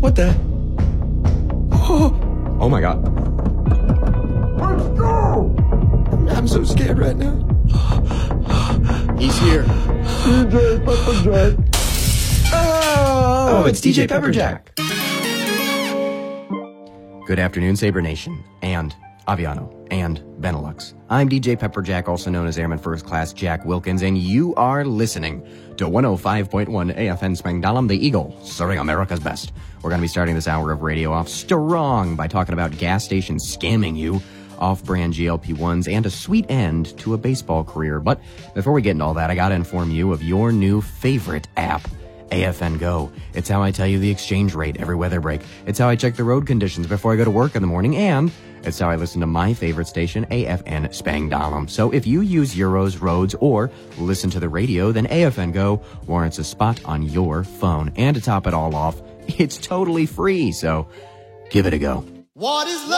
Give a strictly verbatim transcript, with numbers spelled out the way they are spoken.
What the? Oh, Oh my god. Let's go! I'm so scared right now. He's here. D J Pepperjack. Oh, Oh, it's D J Pepperjack. Good afternoon, Sabre Nation, and Aviano, and Benelux. I'm D J Pepperjack, also known as Airman First Class Jack Wilkins, and you are listening to one oh five point one A F N Spangdahlem, the Eagle, serving America's best. We're going to be starting this hour of radio off strong by talking about gas stations scamming you, off-brand G L P ones, and a sweet end to a baseball career. But before we get into all that, I got to inform you of your new favorite app, A F N Go. It's how I tell you the exchange rate every weather break. It's how I check the road conditions before I go to work in the morning, and it's how I listen to my favorite station, A F N Spangdahlem. So if you use Euros, roads, or listen to the radio, then A F N Go warrants a spot on your phone. And to top it all off, it's totally free, so give it a go. What is love?